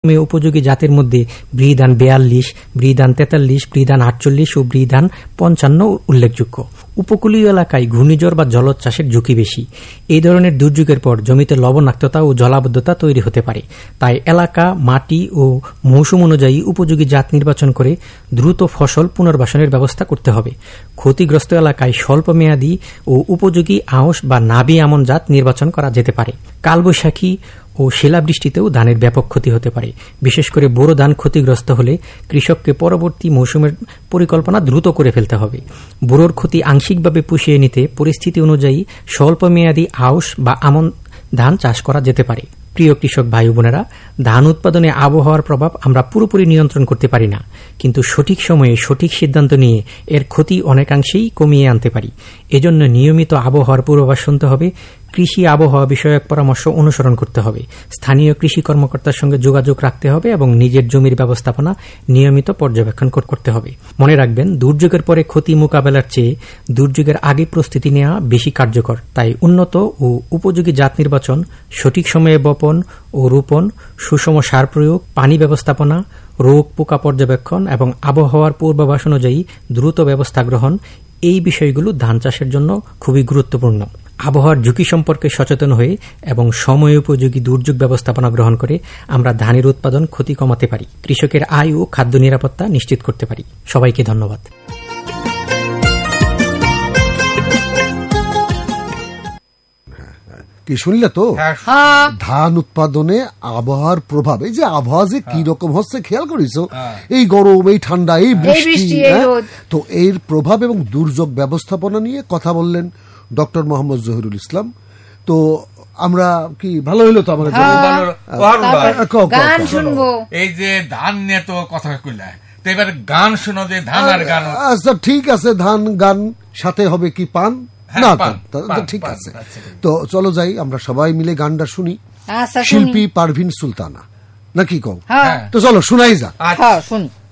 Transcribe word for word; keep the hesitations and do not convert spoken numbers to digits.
উপযোগী জাতের মধ্যে বৃধান বেয়াল্লিশ, বৃধান তেতাল্লিশ, বৃধান আটচল্লিশ ও বৃধান পঞ্চান্ন উল্লেখযোগ্য। উপকূলীয় এলাকায় ঘূর্ণিঝড় বা জলোচ্ছ্বাসের ঝুঁকি বেশি। এই ধরনের দুর্যোগের পর জমিতে লবণাক্ততা ও জলাবদ্ধতা তৈরি হতে পারে। তাই এলাকা, মাটি ও মৌসুম অনুযায়ী উপযোগী জাত নির্বাচন করে দ্রুত ফসল পুনর্বাসনের ব্যবস্থা করতে হবে। ক্ষতিগ্রস্ত এলাকায় স্বল্প মেয়াদী ও উপযোগী আউশ বা নাবি আমন জাত নির্বাচন করা যেতে পারে। কালবৈশাখী ও শিলাবৃষ্টিতেও ধানের ব্যাপক ক্ষতি হতে পারে। বিশেষ করে বোরো ধান ক্ষতিগ্রস্ত হলে কৃষককে পরবর্তী মৌসুমের পরিকল্পনা দ্রুত করে ফেলতে হবে। বোরোর ক্ষতি আংশিকভাবে পুষিয়ে নিতে পরিস্থিতি অনুযায়ী স্বল্প মেয়াদী আউশ বা আমন ধান চাষ করা যেতে পারে। প্রিয় কৃষক ভাই বোনেরা, ধান উৎপাদনে আবহাওয়ার প্রভাব আমরা পুরোপুরি নিয়ন্ত্রণ করতে পারি না, কিন্তু সঠিক সময়ে সঠিক সিদ্ধান্ত নিয়ে এর ক্ষতি অনেকাংশেই কমিয়ে আনতে পারি। এজন্য নিয়মিত আবহাওয়ার পূর্বাভাস শুনতে হবে, কৃষি আবহাওয়া বিষয়ক পরামর্শ অনুসরণ করতে হবে, স্থানীয় কৃষি কর্মকর্তার সঙ্গে যোগাযোগ রাখতে হবে এবং নিজের জমির ব্যবস্থাপনা নিয়মিত পর্যবেক্ষণ করতে হবে। মনে রাখবেন, দুর্যোগের পরে ক্ষতি মোকাবেলার চেয়ে দুর্যোগের আগে প্রস্তুতি নেওয়া বেশি কার্যকর। তাই উন্নত ও উপযোগী জাত নির্বাচন, সঠিক সময়ে বপন ও রোপণ, সুষম সার প্রয়োগ, পানি ব্যবস্থাপনা, রোগ পোকা পর্যবেক্ষণ এবং আবহাওয়ার পূর্বাভাস অনুযায়ী দ্রুত ব্যবস্থা গ্রহণ, এই বিষয়গুলো ধান চাষের জন্য খুবই গুরুত্বপূর্ণ। আবহাওয়ার ঝুঁকি সম্পর্কে সচেতন হয়ে এবং সময় উপযোগী দুর্যোগ ব্যবস্থাপনা গ্রহণ করে আমরা ধানের উৎপাদন ক্ষতি কমাতে পারি, কৃষকের আয় ও খাদ্য নিরাপত্তা নিশ্চিত করতে পারি। সবাইকে ধন্যবাদ। কি শুনলে তো, ধান উৎপাদনে আবহাওয়ার প্রভাব, এই যে আবহাওয়া যে কি রকম হচ্ছে খেয়াল করিস, এই গরম, এই ঠান্ডা, এই বৃষ্টি, তো এর প্রভাব এবং দুর্যোগ ব্যবস্থাপনা নিয়ে কথা বললেন ডক্টর মোহাম্মদ জহিরুল ইসলাম। তো আমরা কি ভালো হইলো তো আমাদের গান শুনবো, এই যে ধান নিয়ে তো কথা কইলা, তো এবার গান শোনো, যে ধান আর গান। আচ্ছা ঠিক আছে, ধান গান সাথে হবে কি পান? না ঠিক আছে, তো চলো যাই, আমরা সবাই মিলে গানটা শুনি। শিল্পী পারভিন সুলতানা নাকি কও? তো চলো শোনাই যা। শুনি।